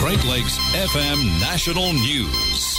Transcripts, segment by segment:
Great Lakes FM National News.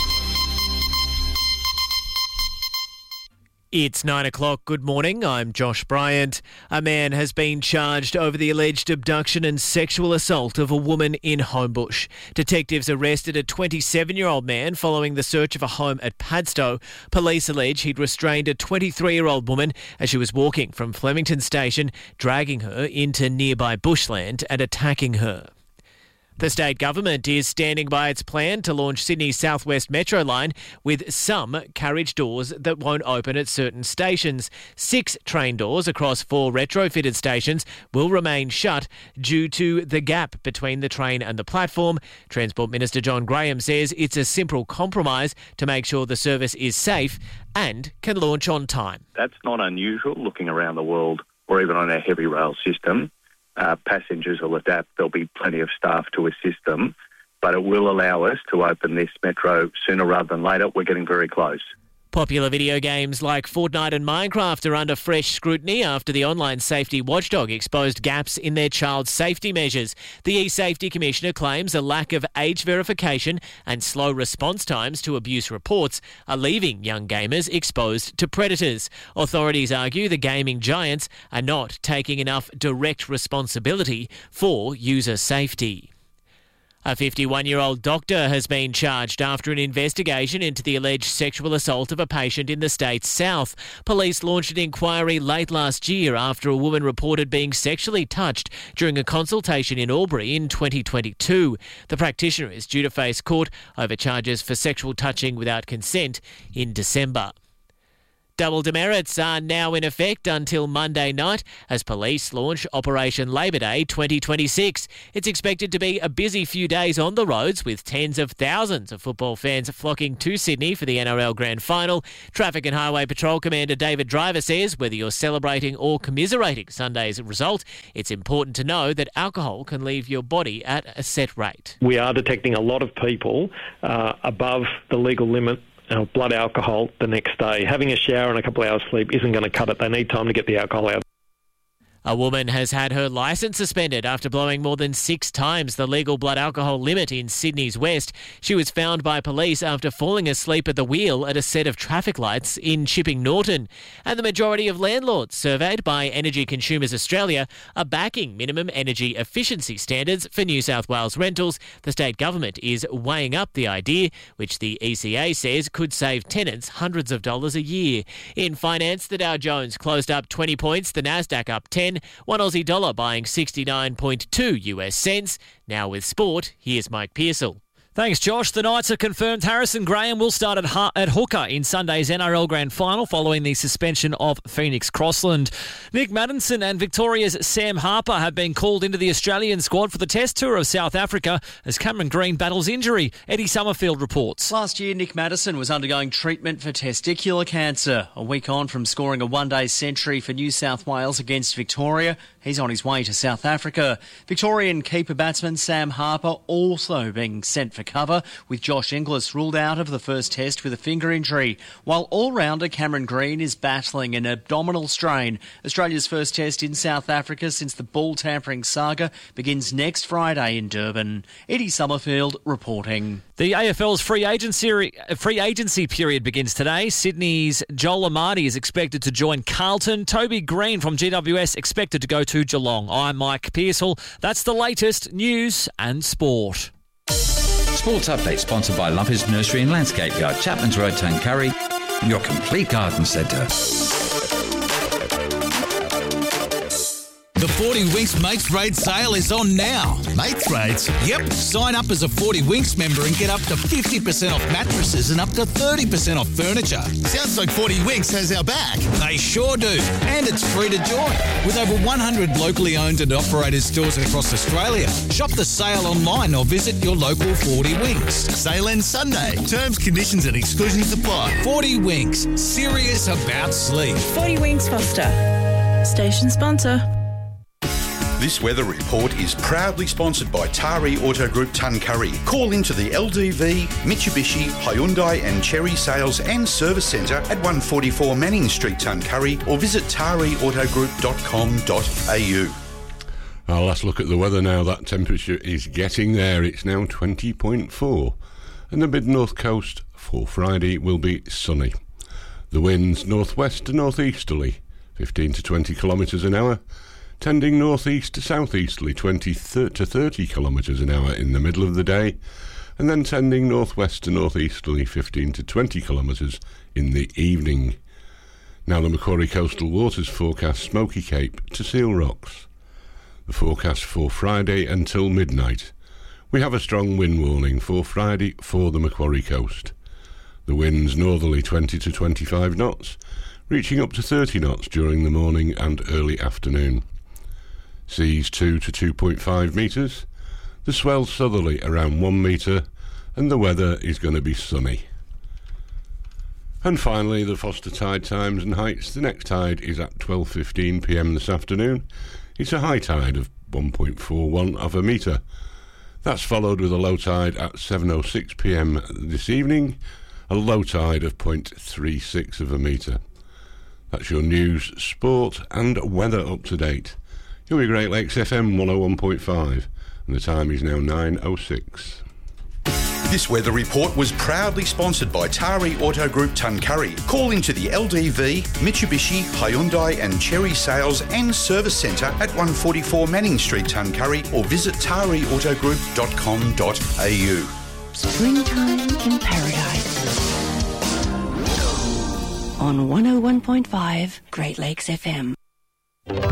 It's 9 o'clock. Good morning. I'm Josh Bryant. A man has been charged over the alleged abduction and sexual assault of a woman in Homebush. Detectives arrested a 27-year-old man following the search of a home at Padstow. Police allege he'd restrained a 23-year-old woman as she was walking from Flemington Station, dragging her into nearby bushland and attacking her. The state government is standing by its plan to launch Sydney's South West Metro line with some carriage doors that won't open at certain stations. 6 train doors across 4 retrofitted stations will remain shut due to the gap between the train and the platform. Transport Minister John Graham says it's a simple compromise to make sure the service is safe and can launch on time. That's not unusual looking around the world or even on our heavy rail system. Passengers will adapt. There'll be plenty of staff to assist them, but it will allow us to open this metro sooner rather than later. We're getting very close. Popular video games like Fortnite and Minecraft are under fresh scrutiny after the online safety watchdog exposed gaps in their child safety measures. The eSafety Commissioner claims a lack of age verification and slow response times to abuse reports are leaving young gamers exposed to predators. Authorities argue the gaming giants are not taking enough direct responsibility for user safety. A 51-year-old doctor has been charged after an investigation into the alleged sexual assault of a patient in the state's south. Police launched an inquiry late last year after a woman reported being sexually touched during a consultation in Albury in 2022. The practitioner is due to face court over charges for sexual touching without consent in December. Double demerits are now in effect until Monday night as police launch Operation Labor Day 2026. It's expected to be a busy few days on the roads with tens of thousands of football fans flocking to Sydney for the NRL Grand Final. Traffic and Highway Patrol Commander David Driver says whether you're celebrating or commiserating Sunday's result, it's important to know that alcohol can leave your body at a set rate. We are detecting a lot of people above the legal limit of blood alcohol the next day. Having a shower and a couple of hours sleep isn't going to cut it. They need time to get the alcohol out. A woman has had her licence suspended after blowing more than 6 times the legal blood alcohol limit in Sydney's West. She was found by police after falling asleep at the wheel at a set of traffic lights in Chipping Norton. And the majority of landlords surveyed by Energy Consumers Australia are backing minimum energy efficiency standards for New South Wales rentals. The state government is weighing up the idea, which the ECA says could save tenants hundreds of dollars a year. In finance, the Dow Jones closed up 20 points, the Nasdaq up 10. One Aussie dollar buying 69.2 US cents. Now with sport, here's Mike Pearsall. Thanks, Josh. The Knights have confirmed Harrison Graham will start at hooker in Sunday's NRL Grand Final following the suspension of Phoenix Crossland. Nick Maddinson and Victoria's Sam Harper have been called into the Australian squad for the Test Tour of South Africa as Cameron Green battles injury. Eddie Summerfield reports. Last year, Nick Maddinson was undergoing treatment for testicular cancer. A week on from scoring a one-day century for New South Wales against Victoria, he's on his way to South Africa. Victorian keeper batsman Sam Harper also being sent for cover, with Josh Inglis ruled out of the first test with a finger injury, while all-rounder Cameron Green is battling an abdominal strain. Australia's first test in South Africa since the ball tampering saga begins next Friday in Durban. Eddie Summerfield reporting. The AFL's free agency period begins today. Sydney's Joel Amadi is expected to join Carlton. Toby Green from GWS expected to go to Geelong. I'm Mike Pearsall. That's the latest news and sport. Sports Update sponsored by Lumpers Nursery and Landscape Yard, Chapman's Road, Tuncurry, your complete garden centre. The 40 Winks Mates Rates sale is on now. Mates Rates? Yep. Sign up as a 40 Winks member and get up to 50% off mattresses and up to 30% off furniture. Sounds like 40 Winks has our back. They sure do. And it's free to join. With over 100 locally owned and operated stores across Australia. Shop the sale online or visit your local 40 Winks. Sale ends Sunday. Terms, conditions and exclusions apply. 40 Winks. Serious about sleep. 40 Winks Foster. Station sponsor. This weather report is proudly sponsored by Tari Auto Group Tuncurry. Call into the LDV, Mitsubishi, Hyundai and Chery Sales and Service Centre at 144 Manning Street, Tuncurry, or visit tariautogroup.com.au. Let's look at the weather now. That temperature is getting there. It's now 20.4. And the mid-north coast for Friday will be sunny. The winds northwest to northeasterly, 15 to 20 kilometres an hour, tending northeast to southeasterly, 20 to 30 kilometres an hour in the middle of the day, and then tending northwest to northeasterly, 15 to 20 kilometres in the evening. Now the Macquarie Coastal Waters forecast Smoky Cape to Seal Rocks. The forecast for Friday until midnight. We have a strong wind warning for Friday for the Macquarie Coast. The winds northerly 20 to 25 knots, reaching up to 30 knots during the morning and early afternoon. Seas 2 to 2.5 metres. The swell southerly around 1 metre, and the weather is going to be sunny. And finally, the Foster tide times and heights. The next tide is at 12:15 p.m. this afternoon. It's a high tide of 1.41 of a metre. That's followed with a low tide at 7:06 p.m. this evening, a low tide of 0.36 of a metre. That's your news, sport and weather up to date. You're with Great Lakes FM 101.5, and the time is now 9:06. This weather report was proudly sponsored by Tari Auto Group Tuncurry. Call into the LDV, Mitsubishi, Hyundai and Cherry Sales and Service Centre at 144 Manning Street, Tuncurry, or visit tariautogroup.com.au. Springtime in paradise. On 101.5 Great Lakes FM.